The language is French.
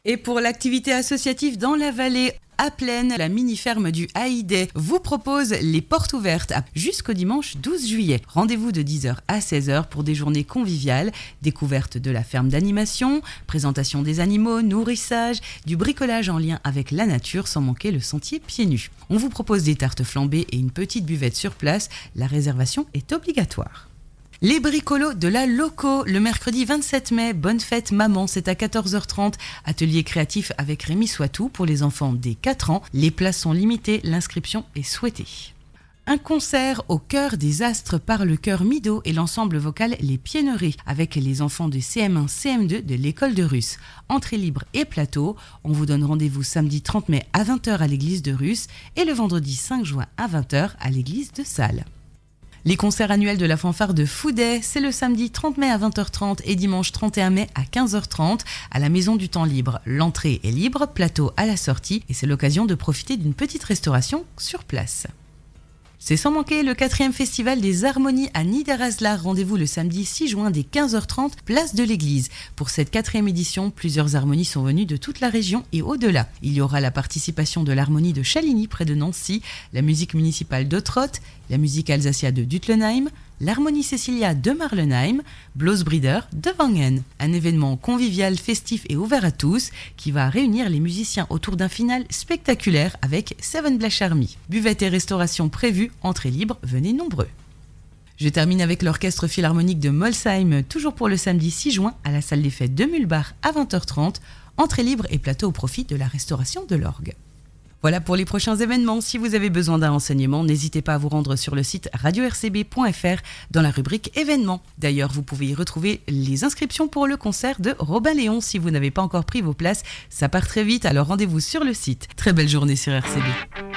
Et pour l'activité associative dans la vallée, à Plaine, la mini-ferme du Haïdé vous propose les portes ouvertes jusqu'au dimanche 12 juillet. Rendez-vous de 10h à 16h pour des journées conviviales, découverte de la ferme d'animation, présentation des animaux, nourrissage, du bricolage en lien avec la nature sans manquer le sentier pieds nus. On vous propose des tartes flambées et une petite buvette sur place. La réservation est obligatoire. Les bricolos de la Loco, le mercredi 27 mai, bonne fête maman, c'est à 14h30, atelier créatif avec Rémi Soitou pour les enfants dès 4 ans, les places sont limitées, l'inscription est souhaitée. Un concert au cœur des astres par le chœur Mido et l'ensemble vocal Les Pienneries avec les enfants de CM1, CM2 de l'école de Russe. Entrée libre et plateau, on vous donne rendez-vous samedi 30 mai à 20h à l'église de Russe et le vendredi 5 juin à 20h à l'église de Salles. Les concerts annuels de la fanfare de Fouday, c'est le samedi 30 mai à 20h30 et dimanche 31 mai à 15h30 à la Maison du Temps Libre. L'entrée est libre, plateau à la sortie et c'est l'occasion de profiter d'une petite restauration sur place. C'est sans manquer le 4e festival des harmonies à Niederaslar. Rendez-vous le samedi 6 juin dès 15h30, place de l'église. Pour cette 4e édition, plusieurs harmonies sont venues de toute la région et au-delà. Il y aura la participation de l'harmonie de Chaligny près de Nancy, la musique municipale d'Ottrott, la musique Alsacia de Dutlenheim, l'harmonie Cecilia de Marlenheim, Blossbrider de Wangen. Un événement convivial, festif et ouvert à tous qui va réunir les musiciens autour d'un final spectaculaire avec Seven Blash Army. Buvette et restauration prévues, entrée libre, venez nombreux. Je termine avec l'orchestre philharmonique de Molsheim, toujours pour le samedi 6 juin à la salle des fêtes de Mulbach à 20h30, entrée libre et plateau au profit de la restauration de l'orgue. Voilà pour les prochains événements. Si vous avez besoin d'un renseignement, n'hésitez pas à vous rendre sur le site radio-rcb.fr dans la rubrique événements. D'ailleurs, vous pouvez y retrouver les inscriptions pour le concert de Robin Léon. Si vous n'avez pas encore pris vos places, ça part très vite, alors rendez-vous sur le site. Très belle journée sur RCB.